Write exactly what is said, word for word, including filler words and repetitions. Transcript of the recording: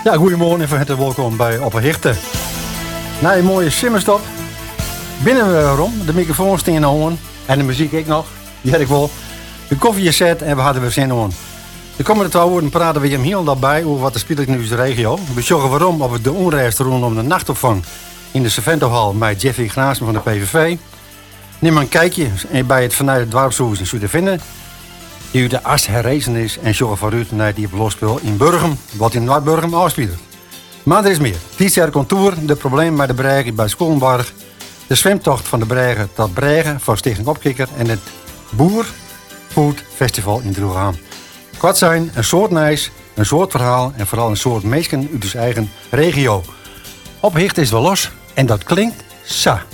Ja, goedemorgen en van harte welkom bij Opperhichte. Na een mooie simmerstop binnen we erom. De microfoon staan aan en de muziek ik nog. Die heb ik wel. De koffie is zet en we hadden weer zin aan. De komende twee woorden praten we hem heel daarbij over wat er speelt in de regio. We zorgen waarom op de onrust rondom de nachtopvang in de Serventohal met Jeffy Graasman van de P V V. Neem een kijkje bij het vanuit het Dwarpshoes in Zuid-Vinden. Die uit de as herrezen is en zorgen vooruit naar die losspel in Burgum, wat in Noord-Burgum afspeelt. Maar er is meer. Tietjaar contour, de problemen met de bregen bij Schoenbarg, de zwemtocht van de bregen tot Bregen voor Stichting Opkikker en het Boer Food Festival in Droegaan. Kwart zijn een soort nijs, een soort verhaal en vooral een soort mensen uit de eigen regio. Ophicht is wel los en dat klinkt sa.